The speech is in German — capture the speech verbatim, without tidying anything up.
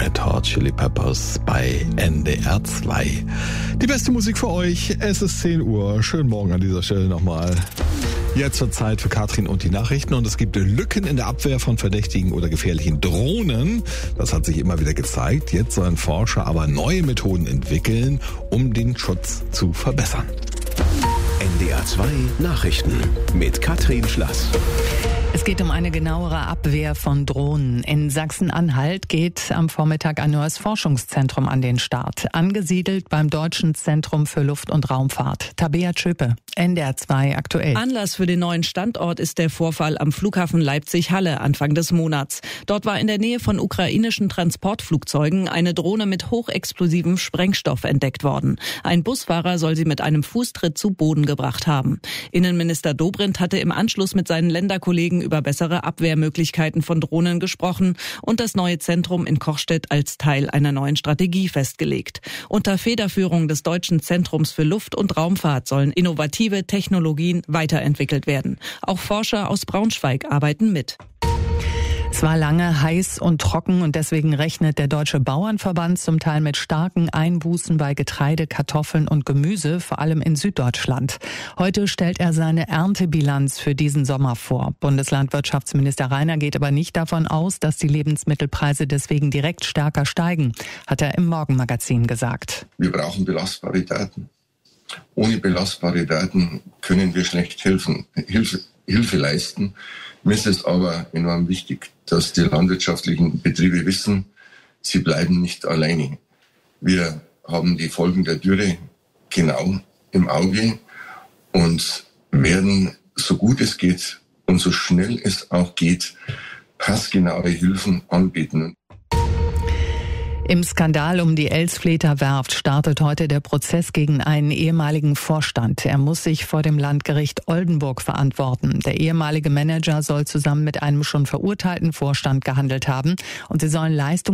Red Hot Chili Peppers bei N D R zwei. Die beste Musik für euch. Es ist zehn Uhr. Schönen Morgen an dieser Stelle nochmal. Jetzt wird Zeit für Katrin und die Nachrichten und es gibt Lücken in der Abwehr von verdächtigen oder gefährlichen Drohnen. Das hat sich immer wieder gezeigt. Jetzt sollen Forscher aber neue Methoden entwickeln, um den Schutz zu verbessern. N D R zwei Nachrichten mit Katrin Schlass. Es geht um eine genauere Abwehr von Drohnen. In Sachsen-Anhalt geht am Vormittag ein neues Forschungszentrum an den Start. Angesiedelt beim Deutschen Zentrum für Luft- und Raumfahrt. Tabea Tschöpe, N D R zwei aktuell. Anlass für den neuen Standort ist der Vorfall am Flughafen Leipzig-Halle Anfang des Monats. Dort war in der Nähe von ukrainischen Transportflugzeugen eine Drohne mit hochexplosivem Sprengstoff entdeckt worden. Ein Busfahrer soll sie mit einem Fußtritt zu Boden gebracht haben. Innenminister Dobrindt hatte im Anschluss mit seinen Länderkollegen über bessere Abwehrmöglichkeiten von Drohnen gesprochen und das neue Zentrum in Kochstedt als Teil einer neuen Strategie festgelegt. Unter Federführung des Deutschen Zentrums für Luft- und Raumfahrt sollen innovative Technologien weiterentwickelt werden. Auch Forscher aus Braunschweig arbeiten mit. Es war lange heiß und trocken und deswegen rechnet der Deutsche Bauernverband zum Teil mit starken Einbußen bei Getreide, Kartoffeln und Gemüse, vor allem in Süddeutschland. Heute stellt er seine Erntebilanz für diesen Sommer vor. Bundeslandwirtschaftsminister Rainer geht aber nicht davon aus, dass die Lebensmittelpreise deswegen direkt stärker steigen, hat er im Morgenmagazin gesagt. Wir brauchen belastbare Daten. Ohne belastbare Daten können wir schlecht helfen, Hilfe, Hilfe leisten. Mir ist es aber enorm wichtig, dass die landwirtschaftlichen Betriebe wissen, sie bleiben nicht alleine. Wir haben die Folgen der Dürre genau im Auge und werden, so gut es geht und so schnell es auch geht, passgenaue Hilfen anbieten. Im Skandal um die Elsfleter Werft startet heute der Prozess gegen einen ehemaligen Vorstand. Er muss sich vor dem Landgericht Oldenburg verantworten. Der ehemalige Manager soll zusammen mit einem schon verurteilten Vorstand gehandelt haben und sie sollen Leistungen